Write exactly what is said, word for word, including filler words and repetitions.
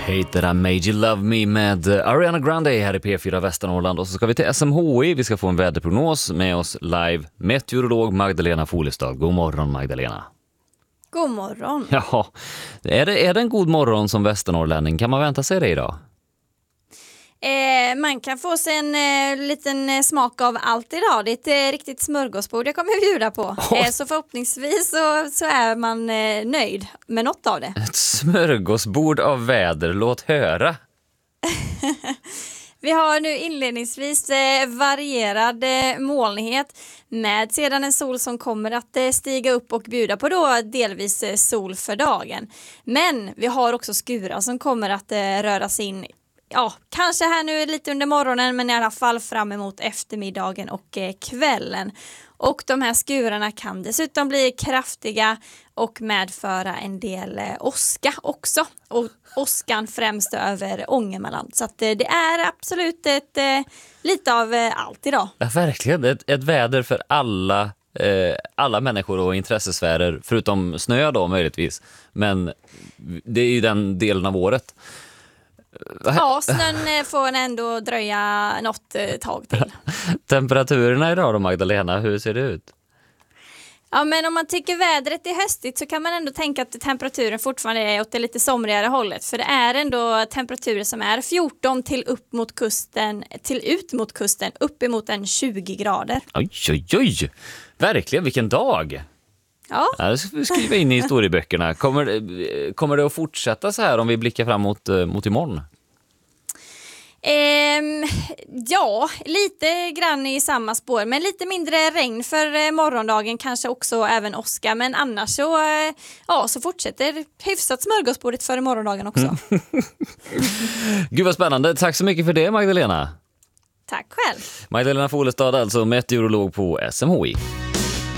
Hate That I Made You Love Me med Ariana Grande här i P fyra Västernorrland. Och så ska vi till S M H I. Vi ska få en väderprognos med oss live. Meteorolog Magdalena Folestad. God morgon, Magdalena. God morgon. Ja, är det, är det en god morgon som västernorrlänning? Kan man vänta sig det idag? Eh, man kan få sig en eh, liten eh, smak av allt idag. Det är ett eh, riktigt smörgåsbord jag kommer bjuda på. Eh, så förhoppningsvis så, så är man eh, nöjd med något av det. Ett smörgåsbord av väder, låt höra. Vi har nu inledningsvis eh, varierad eh, molnighet med sedan en sol som kommer att eh, stiga upp och bjuda på då delvis eh, sol för dagen. Men vi har också skurar som kommer att eh, röra sig in. Ja, kanske här nu lite under morgonen, men i alla fall fram emot eftermiddagen och eh, kvällen. Och de här skurarna kan dessutom bli kraftiga och medföra en del eh, åska också. Och åskan främst över Ångermanland. Så att, eh, det är absolut ett, eh, lite av eh, allt idag. Ja, verkligen. Ett, ett väder för alla, eh, alla människor och intressesfärer, förutom snö då möjligtvis. Men det är ju den delen av året. Ja, snön får ändå dröja något tag till. Temperaturerna idag då, Magdalena, hur ser det ut? Ja, men om man tycker vädret är höstigt så kan man ändå tänka att temperaturen fortfarande är åt det lite somrigare hållet. För det är ändå temperaturer som är fjorton till upp mot kusten, till ut mot kusten, uppemot en tjugo grader. Oj, oj, oj! Verkligen, vilken dag! Ja. Ja, det ska vi skriva in i historieböckerna. Kommer det, kommer det att fortsätta så här om vi blickar fram mot, mot imorgon? Ehm, ja, lite grann i samma spår. Men lite mindre regn för morgondagen. Kanske också även åska. Men annars så, ja, så fortsätter hyfsat smörgåsbordet för morgondagen också. Gud vad spännande. Tack så mycket för det, Magdalena. Tack själv. Magdalena Folestad, alltså meteorolog på S M H I.